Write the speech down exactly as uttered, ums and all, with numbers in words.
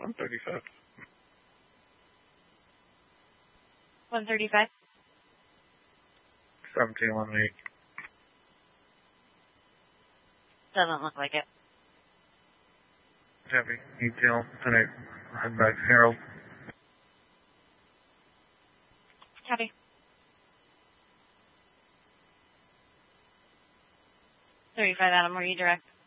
one thirty-five. one thirty-five? seventeen eleven eight. Doesn't look like it. Heavy detail. Tonight, head back to Harold. Copy. thirty-five Adam, were you direct?